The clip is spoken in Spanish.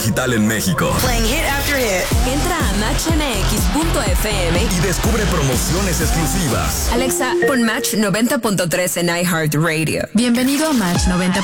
digital en México. Playing hit after hit. Entra a matchmx.fm y descubre promociones exclusivas. Alexa, pon Match 90.3 en iHeartRadio. Bienvenido a Match 90.3.